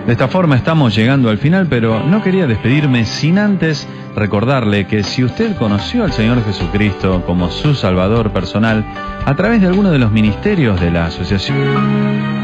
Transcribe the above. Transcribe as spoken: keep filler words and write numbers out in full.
De esta forma estamos llegando al final, pero no quería despedirme sin antes recordarle que si usted conoció al Señor Jesucristo como su Salvador personal a través de alguno de los ministerios de la asociación